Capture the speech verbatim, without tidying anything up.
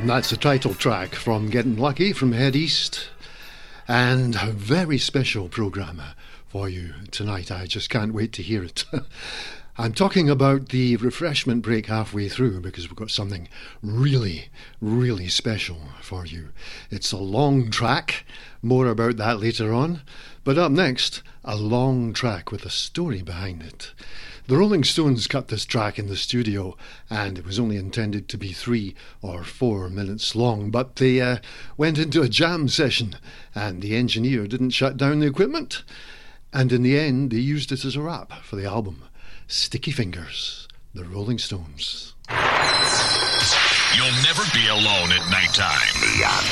And that's the title track from Getting Lucky from Head East. And a very special programme for you tonight. I just can't wait to hear it. I'm talking about the refreshment break halfway through because we've got something really, really special for you. It's a long track, more about that later on. But up next, a long track with a story behind it. The Rolling Stones cut this track in the studio and it was only intended to be three or four minutes long, but they uh, went into a jam session and the engineer didn't shut down the equipment. And in the end, they used it as a wrap for the album. Sticky Fingers, the Rolling Stones. You'll never be alone at nighttime. Neon